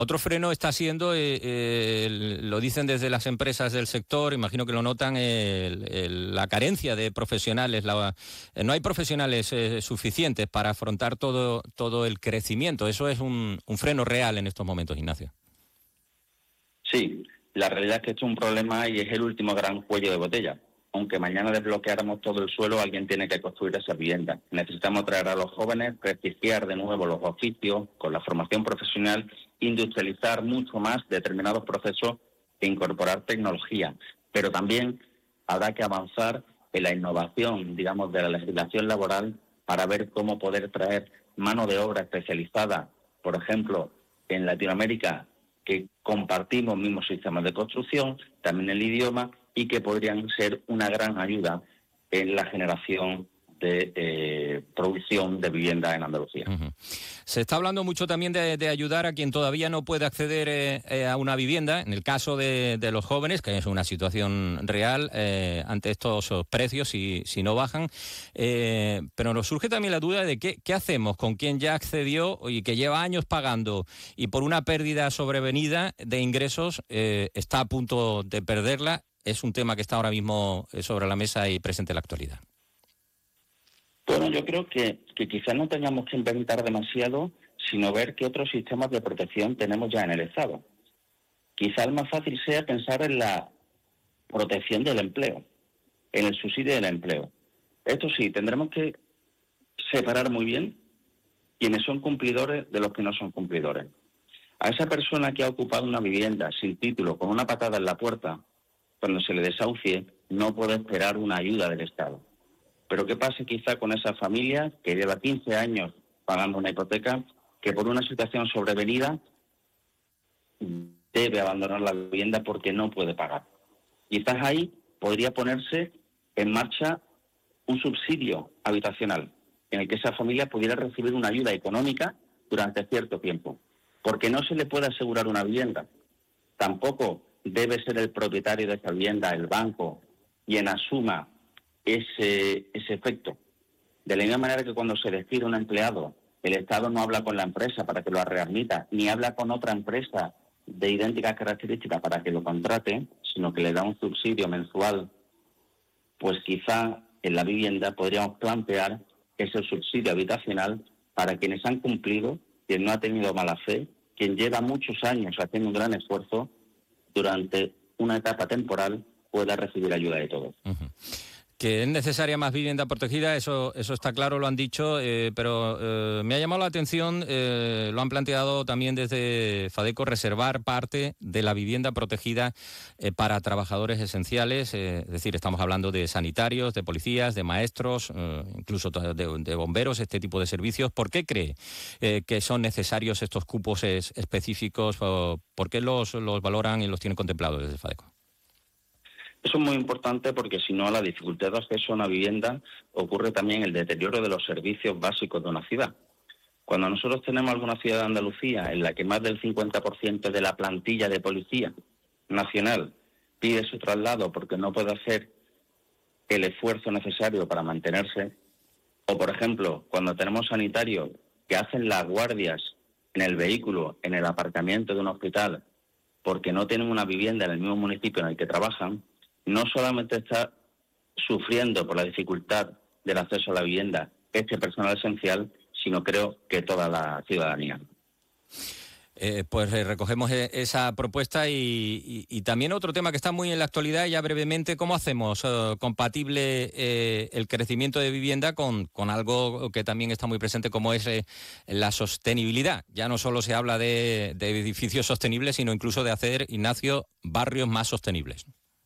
Otro freno está siendo, lo dicen desde las empresas del sector, imagino que lo notan, la carencia de profesionales. No hay profesionales suficientes para afrontar todo el crecimiento. Eso es un freno real en estos momentos, Ignacio. Sí, la realidad es que esto es un problema y es el último gran cuello de botella. Aunque mañana desbloqueáramos todo el suelo, alguien tiene que construir esa vivienda. Necesitamos traer a los jóvenes, prestigiar de nuevo los oficios con la formación profesional, industrializar mucho más determinados procesos e incorporar tecnología. Pero también habrá que avanzar en la innovación, digamos, de la legislación laboral para ver cómo poder traer mano de obra especializada, por ejemplo, en Latinoamérica, que compartimos mismos sistemas de construcción, también el idioma, y que podrían ser una gran ayuda en la generación de producción de vivienda en Andalucía. Uh-huh. Se está hablando mucho también de ayudar a quien todavía no puede acceder a una vivienda, en el caso de los jóvenes, que es una situación real ante estos precios si no bajan, pero nos surge también la duda de qué hacemos con quien ya accedió y que lleva años pagando y por una pérdida sobrevenida de ingresos está a punto de perderla. Es un tema que está ahora mismo sobre la mesa y presente en la actualidad. Bueno, yo creo que quizás no tengamos que inventar demasiado, sino ver qué otros sistemas de protección tenemos ya en el Estado. Quizás el más fácil sea pensar en la protección del empleo, en el subsidio del empleo. Esto sí, tendremos que separar muy bien quienes son cumplidores de los que no son cumplidores. A esa persona que ha ocupado una vivienda sin título, con una patada en la puerta, cuando se le desahucie, no puede esperar una ayuda del Estado. Pero ¿qué pasa quizá con esa familia que lleva 15 años pagando una hipoteca, que por una situación sobrevenida debe abandonar la vivienda porque no puede pagar? Quizás ahí podría ponerse en marcha un subsidio habitacional en el que esa familia pudiera recibir una ayuda económica durante cierto tiempo, porque no se le puede asegurar una vivienda. Tampoco debe ser el propietario de esa vivienda, el banco, quien asuma ese efecto. De la misma manera que cuando se despide un empleado, el Estado no habla con la empresa para que lo readmita, ni habla con otra empresa de idénticas características para que lo contrate, sino que le da un subsidio mensual, pues quizá en la vivienda podríamos plantear ese subsidio habitacional para quienes han cumplido, quien no ha tenido mala fe, quien lleva muchos años haciendo un gran esfuerzo, durante una etapa temporal pueda recibir ayuda de todos. Uh-huh. Que es necesaria más vivienda protegida, eso está claro, lo han dicho, pero me ha llamado la atención, lo han planteado también desde Fadeco, reservar parte de la vivienda protegida para trabajadores esenciales, es decir, estamos hablando de sanitarios, de policías, de maestros, incluso de bomberos, este tipo de servicios. ¿Por qué cree que son necesarios estos cupos específicos? ¿Por qué los valoran y los tienen contemplados desde Fadeco? Eso es muy importante porque si no, la dificultad de acceso a una vivienda ocurre también el deterioro de los servicios básicos de una ciudad. Cuando nosotros tenemos alguna ciudad de Andalucía en la que más del 50% de la plantilla de policía nacional pide su traslado porque no puede hacer el esfuerzo necesario para mantenerse, o por ejemplo, cuando tenemos sanitarios que hacen las guardias en el vehículo, en el aparcamiento de un hospital, porque no tienen una vivienda en el mismo municipio en el que trabajan, no solamente está sufriendo por la dificultad del acceso a la vivienda este personal esencial, sino creo que toda la ciudadanía. Pues recogemos esa propuesta y también otro tema que está muy en la actualidad, ya brevemente, ¿cómo hacemos compatible el crecimiento de vivienda con algo que también está muy presente como es la sostenibilidad? Ya no solo se habla de edificios sostenibles, sino incluso de hacer, Ignacio, barrios más sostenibles.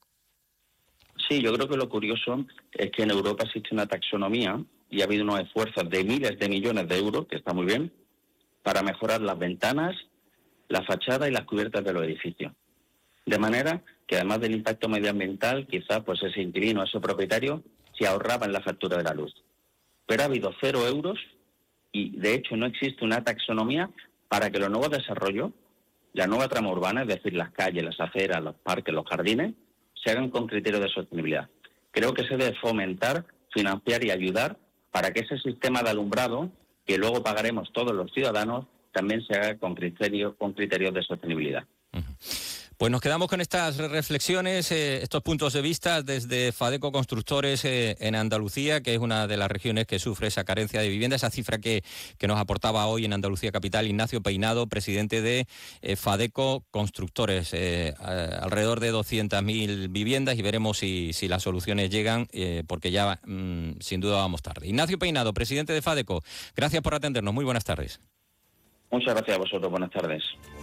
Sí, yo creo que lo curioso es que en Europa existe una taxonomía y ha habido unos esfuerzos de miles de millones de euros, que está muy bien, para mejorar las ventanas, la fachada y las cubiertas de los edificios. De manera que además del impacto medioambiental, quizás pues ese inquilino, ese propietario, se ahorraba en la factura de la luz. Pero ha habido 0 euros y de hecho no existe una taxonomía para que los nuevos desarrollos, la nueva trama urbana, es decir, las calles, las aceras, los parques, los jardines, se hagan con criterios de sostenibilidad. Creo que se debe fomentar, financiar y ayudar para que ese sistema de alumbrado, que luego pagaremos todos los ciudadanos, también se haga con criterios de sostenibilidad. Pues nos quedamos con estas reflexiones, estos puntos de vista desde Fadeco Constructores en Andalucía, que es una de las regiones que sufre esa carencia de vivienda, esa cifra que nos aportaba hoy en Andalucía Capital Ignacio Peinado, presidente de Fadeco Constructores. Alrededor de 200.000 viviendas y veremos si las soluciones llegan, porque ya sin duda vamos tarde. Ignacio Peinado, presidente de Fadeco, gracias por atendernos. Muy buenas tardes. Muchas gracias a vosotros. Buenas tardes.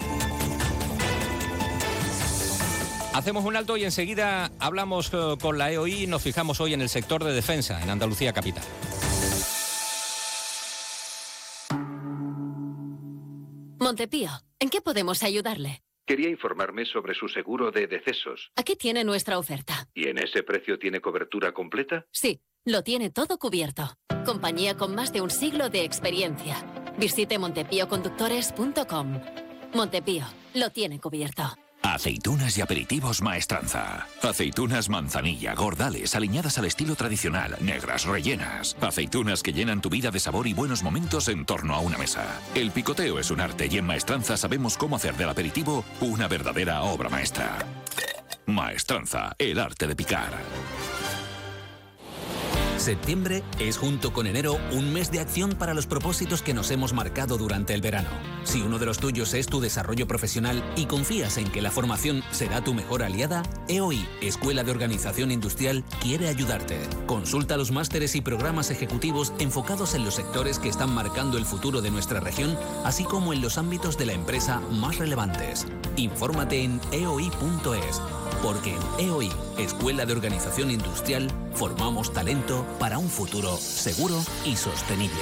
Hacemos un alto y enseguida hablamos con la EOI y nos fijamos hoy en el sector de defensa en Andalucía Capital. Montepío, ¿en qué podemos ayudarle? Quería informarme sobre su seguro de decesos. Aquí tiene nuestra oferta. ¿Y en ese precio tiene cobertura completa? Sí, lo tiene todo cubierto. Compañía con más de un siglo de experiencia. Visite montepíoconductores.com. Montepío, lo tiene cubierto. Aceitunas y aperitivos Maestranza. Aceitunas manzanilla, gordales, aliñadas al estilo tradicional, negras, rellenas. Aceitunas que llenan tu vida de sabor y buenos momentos en torno a una mesa. El picoteo es un arte y en Maestranza sabemos cómo hacer del aperitivo una verdadera obra maestra. Maestranza, el arte de picar. Septiembre es, junto con enero, un mes de acción para los propósitos que nos hemos marcado durante el verano. Si uno de los tuyos es tu desarrollo profesional y confías en que la formación será tu mejor aliada, EOI, Escuela de Organización Industrial, quiere ayudarte. Consulta los másteres y programas ejecutivos enfocados en los sectores que están marcando el futuro de nuestra región, así como en los ámbitos de la empresa más relevantes. Infórmate en eoi.es. Porque en EOI, Escuela de Organización Industrial, formamos talento para un futuro seguro y sostenible.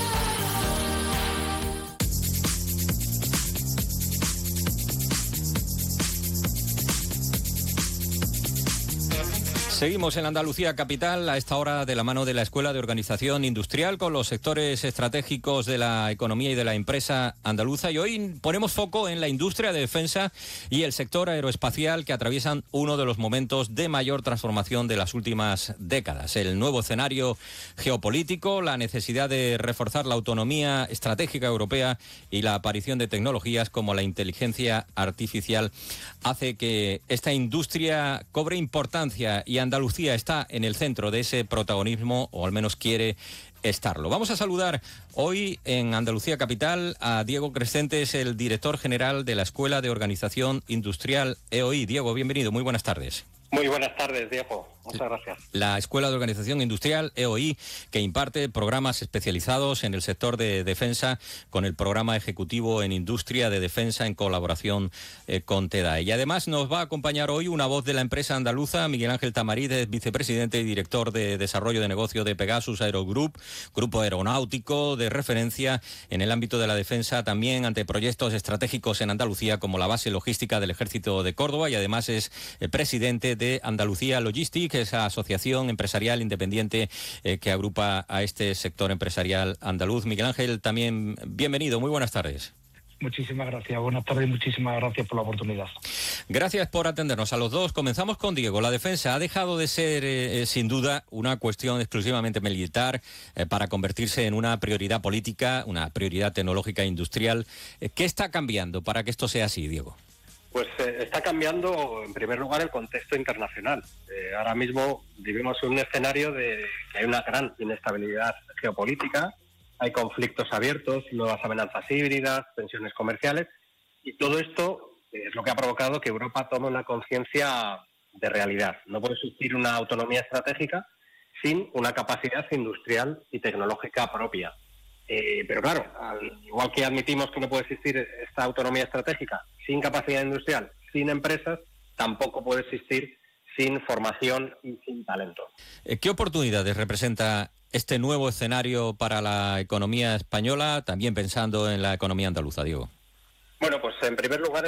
Seguimos en Andalucía Capital a esta hora de la mano de la Escuela de Organización Industrial con los sectores estratégicos de la economía y de la empresa andaluza, y hoy ponemos foco en la industria de defensa y el sector aeroespacial que atraviesan uno de los momentos de mayor transformación de las últimas décadas. El nuevo escenario geopolítico, la necesidad de reforzar la autonomía estratégica europea y la aparición de tecnologías como la inteligencia artificial hace que esta industria cobre importancia, y Andalucía está en el centro de ese protagonismo, o al menos quiere estarlo. Vamos a saludar hoy en Andalucía Capital a Diego Crescentes, el director general de la Escuela de Organización Industrial EOI. Diego, bienvenido, muy buenas tardes. Muy buenas tardes, Diego. Muchas gracias. La Escuela de Organización Industrial EOI, que imparte programas especializados en el sector de defensa con el programa ejecutivo en Industria de Defensa en colaboración con TEDAE. Y además nos va a acompañar hoy una voz de la empresa andaluza, Miguel Ángel Tamariz, vicepresidente y director de Desarrollo de Negocio de Pegasus Aerogroup, grupo aeronáutico de referencia en el ámbito de la defensa, también ante proyectos estratégicos en Andalucía como la base logística del Ejército de Córdoba, y además es presidente de Andalucía Logistics, esa asociación empresarial independiente que agrupa a este sector empresarial andaluz. Miguel Ángel, también bienvenido, muy buenas tardes. Muchísimas gracias, buenas tardes y muchísimas gracias por la oportunidad. Gracias por atendernos a los dos. Comenzamos con Diego. La defensa ha dejado de ser, sin duda, una cuestión exclusivamente militar para convertirse en una prioridad política, una prioridad tecnológica e industrial. ¿Qué está cambiando para que esto sea así, Diego? Pues está cambiando, en primer lugar, el contexto internacional. Ahora mismo vivimos en un escenario de que hay una gran inestabilidad geopolítica, hay conflictos abiertos, nuevas amenazas híbridas, tensiones comerciales, y todo esto es lo que ha provocado que Europa tome una conciencia de realidad. No puede existir una autonomía estratégica sin una capacidad industrial y tecnológica propia. Pero claro, igual que admitimos que no puede existir esta autonomía estratégica sin capacidad industrial, sin empresas, tampoco puede existir sin formación y sin talento. ¿Qué oportunidades representa este nuevo escenario para la economía española, también pensando en la economía andaluza, Diego? Bueno, pues en primer lugar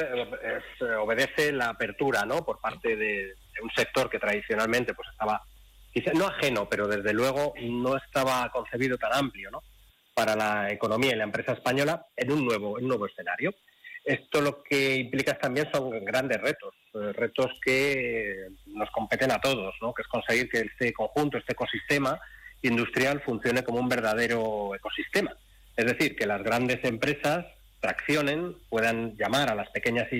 obedece la apertura, ¿no?, por parte de un sector que tradicionalmente pues estaba, quizá no ajeno, pero desde luego no estaba concebido tan amplio, ¿no?, para la economía y la empresa española en un nuevo escenario. Esto lo que implica también son grandes retos que nos competen a todos, ¿no?, que es conseguir que este conjunto, este ecosistema industrial funcione como un verdadero ecosistema. Es decir, que las grandes empresas traccionen, puedan llamar a las pequeñas y